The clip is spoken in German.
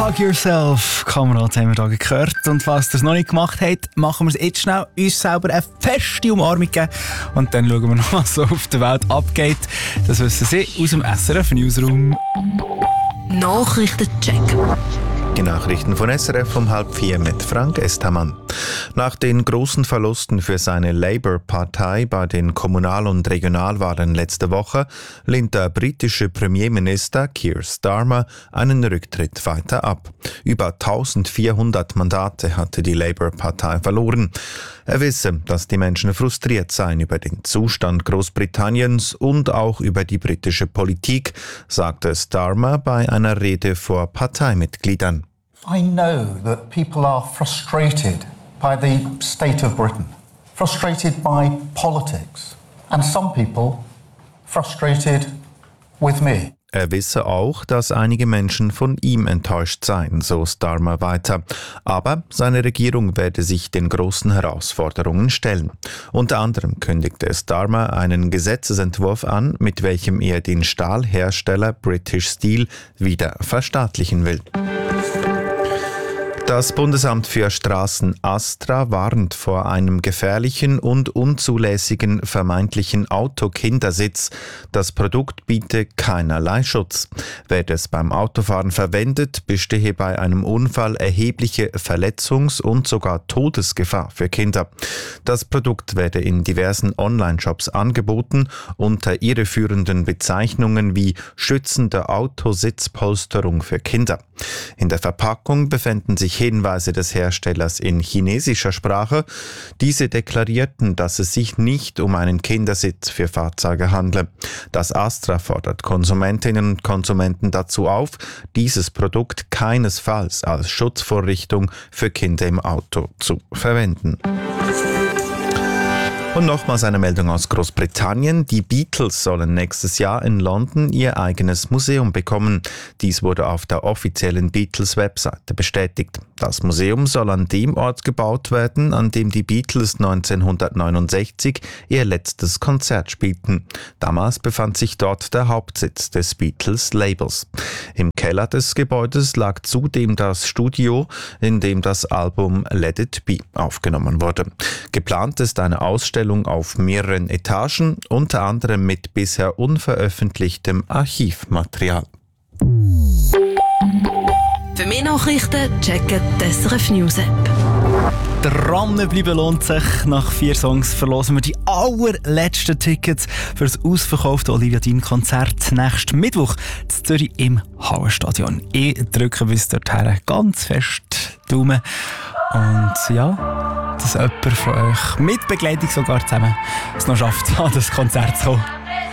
Hug Yourself, Kamerad, haben wir da gehört. Und falls ihr es noch nicht gemacht habt, machen wir es jetzt schnell. Uns selber eine feste Umarmung geben. Und dann schauen wir noch, was so auf der Welt abgeht. Das wissen Sie aus dem SRF Newsroom. Nachrichtencheck. Die Nachrichten von SRF um 3:30 mit Frank Estermann. Nach den großen Verlusten für seine Labour-Partei bei den Kommunal- und Regionalwahlen letzte Woche lehnt der britische Premierminister Keir Starmer einen Rücktritt weiter ab. Über 1400 Mandate hatte die Labour-Partei verloren. Er wisse, dass die Menschen frustriert seien über den Zustand Großbritanniens und auch über die britische Politik, sagte Starmer bei einer Rede vor Parteimitgliedern. I know that people are frustrated by the state of Britain, frustrated by politics, and some people frustrated with me. Er wisse auch, dass einige Menschen von ihm enttäuscht seien, so Starmer weiter. Aber seine Regierung werde sich den großen Herausforderungen stellen. Unter anderem kündigte Starmer einen Gesetzesentwurf an, mit welchem er den Stahlhersteller British Steel wieder verstaatlichen will. Das Bundesamt für Straßen Astra warnt vor einem gefährlichen und unzulässigen vermeintlichen Autokindersitz. Das Produkt biete keinerlei Schutz. Wer das beim Autofahren verwendet, bestehe bei einem Unfall erhebliche Verletzungs- und sogar Todesgefahr für Kinder. Das Produkt werde in diversen Online-Shops angeboten unter irreführenden Bezeichnungen wie schützende Autositzpolsterung für Kinder. In der Verpackung befänden sich Hinweise des Herstellers in chinesischer Sprache. Diese deklarierten, dass es sich nicht um einen Kindersitz für Fahrzeuge handle. Das Astra fordert Konsumentinnen und Konsumenten dazu auf, dieses Produkt keinesfalls als Schutzvorrichtung für Kinder im Auto zu verwenden. Und nochmals eine Meldung aus Großbritannien. Die Beatles sollen nächstes Jahr in London ihr eigenes Museum bekommen. Dies wurde auf der offiziellen Beatles-Webseite bestätigt. Das Museum soll an dem Ort gebaut werden, an dem die Beatles 1969 ihr letztes Konzert spielten. Damals befand sich dort der Hauptsitz des Beatles-Labels. Im Keller des Gebäudes lag zudem das Studio, in dem das Album Let It Be aufgenommen wurde. Geplant ist eine Ausstellung auf mehreren Etagen, unter anderem mit bisher unveröffentlichtem Archivmaterial. Für mehr Nachrichten checken die SRF News App. Dranbleiben lohnt sich. Nach 4 Songs verlosen wir die allerletzten Tickets für das ausverkaufte Olivia Dean-Konzert nächsten Mittwoch in Zürich im Hallenstadion. Ich drücke bis dorthin ganz fest Daumen. Und ja, dass jemand von euch mit Begleitung sogar zusammen es noch schafft, an das Konzert zu kommen.